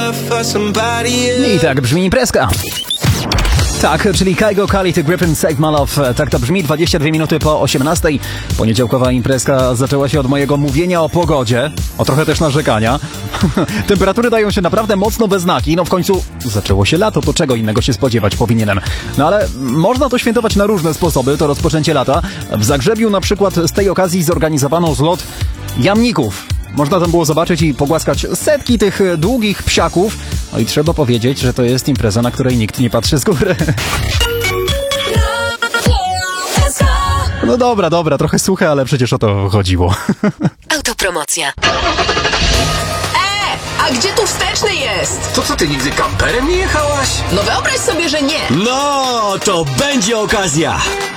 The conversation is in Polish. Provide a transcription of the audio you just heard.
I tak brzmi imprezka. Tak, czyli Kygo, Khalid, Griffin, Save My Love. Tak to brzmi, 22 minuty po 18. Poniedziałkowa imprezka zaczęła się od mojego mówienia o pogodzie, o trochę też narzekania. Temperatury dają się naprawdę mocno we znaki, no w końcu zaczęło się lato, to czego innego się spodziewać powinienem. No ale można to świętować na różne sposoby, to rozpoczęcie lata. W Zagrzebiu na przykład z tej okazji zorganizowano zlot jamników. Można tam było zobaczyć i pogłaskać setki tych długich psiaków. No i trzeba powiedzieć, że to jest impreza, na której nikt nie patrzy z góry. No dobra, trochę suche, ale przecież o to chodziło. Autopromocja. A gdzie tu wsteczny jest? To co, ty nigdy kamperem nie jechałaś? No wyobraź sobie, że nie. No, to będzie okazja.